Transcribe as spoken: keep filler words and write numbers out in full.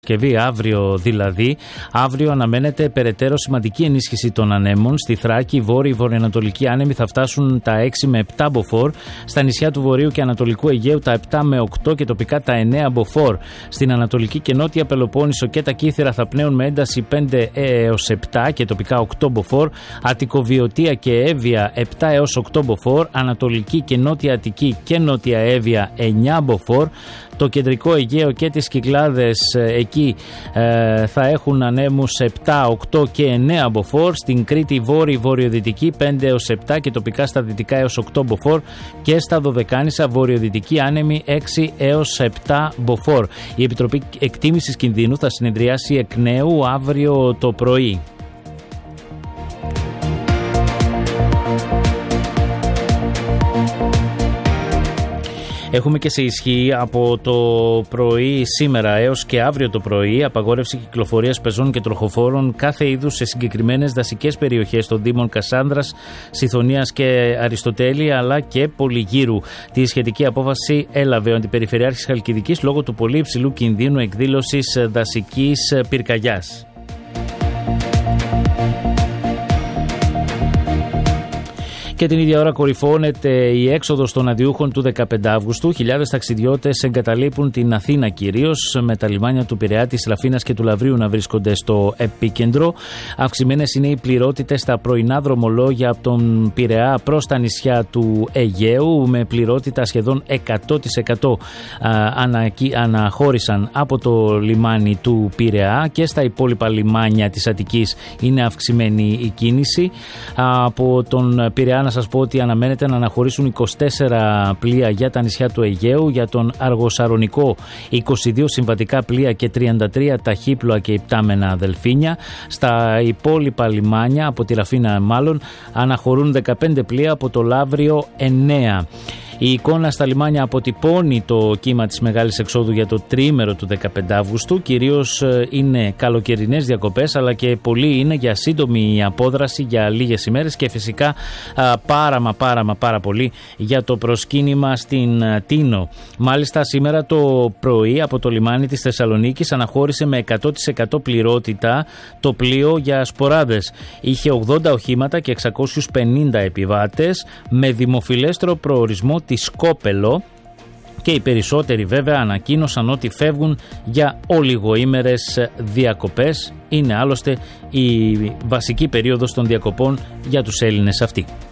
Παρασκευή, αύριο δηλαδή. Αύριο αναμένεται περαιτέρω σημαντική ενίσχυση των ανέμων. Στη Θράκη, οι βόρειοι βορειοανατολικοί άνεμοι θα φτάσουν τα έξι με επτά μποφόρ. Στα νησιά του Βορείου και Ανατολικού Αιγαίου τα επτά με οκτώ και τοπικά τα εννέα μποφόρ. Στην Ανατολική και Νότια Πελοπόννησο και τα Κύθυρα θα πνέουν με ένταση πέντε έως επτά και τοπικά οκτώ μποφόρ. Αττικοβιωτία και Εύβοια επτά έως οκτώ μποφόρ. Ανατολική και Νότια Αττική και Νότια Εύβοια εννέα μποφόρ. Το κεντρικό Αιγαίο και τις Κυκλάδες εκεί ε, θα έχουν ανέμους επτά, οκτώ και εννέα μποφόρ. Στην Κρήτη βόρειο βορειοδυτική πέντε έως επτά και τοπικά στα δυτικά έως οκτώ μποφόρ. Και στα Δωδεκάνησα βορειοδυτική άνεμη έξι έως επτά μποφόρ. Η Επιτροπή Εκτίμησης Κινδύνου θα συνεδριάσει εκ νέου αύριο το πρωί. Έχουμε και σε ισχύ από το πρωί σήμερα έως και αύριο το πρωί απαγόρευση κυκλοφορίας πεζών και τροχοφόρων κάθε είδους σε συγκεκριμένες δασικές περιοχές των Δήμων Κασάνδρας, Σιθωνίας και Αριστοτέλη αλλά και Πολυγύρου. Τη σχετική απόφαση έλαβε ο Αντιπεριφερειάρχης Χαλκιδικής λόγω του πολύ υψηλού κινδύνου εκδήλωσης δασικής πυρκαγιάς. Και την ίδια ώρα κορυφώνεται η έξοδος των αντιούχων του δεκαπέντε Αυγούστου. Χιλιάδες ταξιδιώτες εγκαταλείπουν την Αθήνα κυρίως, με τα λιμάνια του Πειραιά, της Λαφίνας και του Λαβρίου να βρίσκονται στο επίκεντρο. Αυξημένες είναι οι πληρότητες στα πρωινά δρομολόγια από τον Πειραιά προς τα νησιά του Αιγαίου, με πληρότητα σχεδόν εκατό τοις εκατό αναχώρησαν από το λιμάνι του Πειραιά, και στα υπόλοιπα λιμάνια της Αττικής είναι αυξημένη η κίνηση. Από τον Πειραιά να σας πω ότι αναμένεται να αναχωρήσουν είκοσι τέσσερα πλοία για τα νησιά του Αιγαίου, για τον Αργοσαρονικό είκοσι δύο συμβατικά πλοία και τριάντα τρία ταχύπλοα και υπτάμενα δελφίνια. Στα υπόλοιπα λιμάνια, από τη Ραφίνα μάλλον, αναχωρούν δεκαπέντε πλοία, από το Λαύριο εννέα. Η εικόνα στα λιμάνια αποτυπώνει το κύμα της μεγάλης εξόδου για το τριήμερο του δεκαπέντε Αυγούστου. Κυρίως είναι καλοκαιρινές διακοπές, αλλά και πολλοί είναι για σύντομη απόδραση για λίγες ημέρες, και φυσικά πάρα μα πάρα μα πάρα πολύ για το προσκύνημα στην Τίνο. Μάλιστα σήμερα το πρωί από το λιμάνι της Θεσσαλονίκης αναχώρησε με εκατό τοις εκατό πληρότητα το πλοίο για σποράδες. Είχε ογδόντα οχήματα και εξακόσιους πενήντα επιβάτες, με δημοφιλέστρο προορισμό τη Σκόπελο, και οι περισσότεροι βέβαια ανακοίνωσαν ότι φεύγουν για ολιγοήμερες διακοπές. Είναι άλλωστε η βασική περίοδος των διακοπών για τους Έλληνες αυτοί.